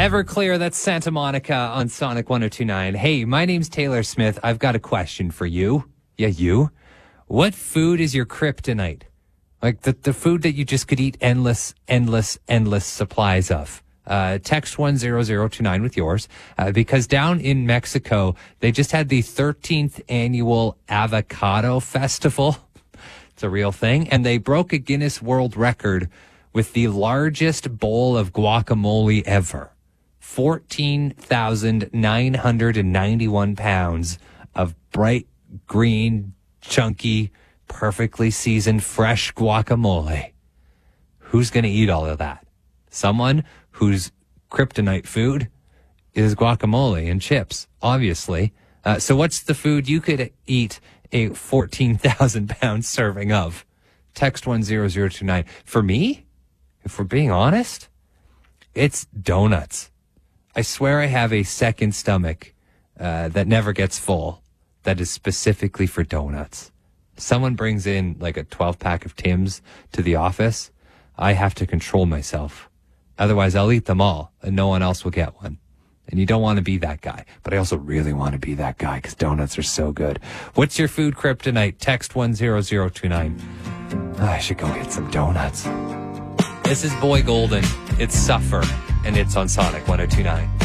Everclear, that's Santa Monica on Sonic 102.9. Hey, my name's Taylor Smith. I've got a question for you. Yeah, you. What food is your kryptonite? Like the food that you just could eat endless supplies of. Text 10029 with yours. Because down in Mexico, they just had the 13th annual Avocado Festival. It's a real thing. And they broke a Guinness World Record with the largest bowl of guacamole ever. 14,991 pounds of bright green, chunky, perfectly seasoned, fresh guacamole. Who's going to eat all of that? Someone whose kryptonite food is guacamole and chips, obviously. So what's the food you could eat a 14,000-pound serving of? Text 10029. For me, if we're being honest, it's donuts. I swear I have a second stomach that never gets full that is specifically for donuts. Someone brings in like a 12-pack of Tim's to the office, I have to control myself. Otherwise, I'll eat them all and no one else will get one. And you don't want to be that guy. But I also really want to be that guy because donuts are so good. What's your food kryptonite? Text 10029. I should go get some donuts. This is Boy Golden. It's Suffer, and it's on Sonic 102.9.